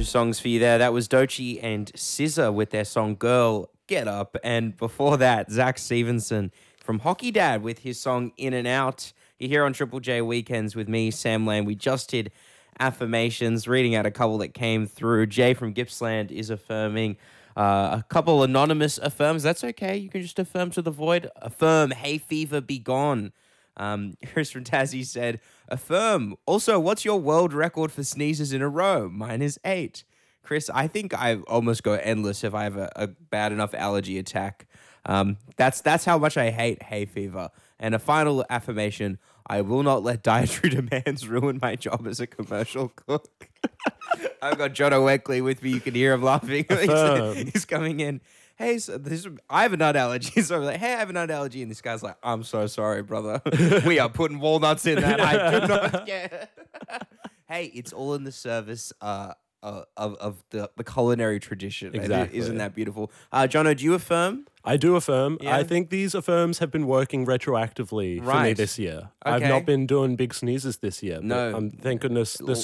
songs for you there. That was Doechii and SZA with their song Girl, Get Up. And before that, Zach Stevenson from Hockey Dad with his song In and Out. You're here on Triple J Weekends with me, Sam Lane. We just did affirmations, reading out a couple that came through. Jay from Gippsland is affirming. A couple anonymous affirms. That's okay. You can just affirm to the void. Affirm, hay fever be gone. Chris from Tassie said, affirm. Also, what's your world record for sneezes in a row? Mine is 8. Chris, I think I almost go endless if I have a bad enough allergy attack. That's how much I hate hay fever. And a final affirmation, I will not let dietary demands ruin my job as a commercial cook. I've got John O'Weckley with me. You can hear him laughing. He's coming in. Hey, so I have a nut allergy. So I'm like, hey, I have a nut allergy. And this guy's like, I'm so sorry, brother. We are putting walnuts in that. I do not care. Hey, it's all in the service of the culinary tradition. Exactly. Isn't that beautiful? Jono, do you affirm? I do affirm. Yeah. I think these affirms have been working retroactively for me this year. Okay. I've not been doing big sneezes this year. No. Thank goodness the